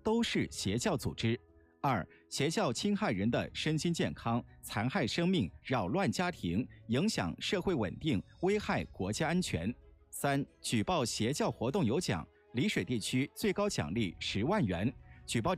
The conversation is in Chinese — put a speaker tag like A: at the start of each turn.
A: 都是邪教组织。2、邪教侵害人的身心健康，残害生命，扰乱家庭，影响社会稳定，危害国家安全。3、举报邪教活动有奖，丽水地区最高奖励10万元，举报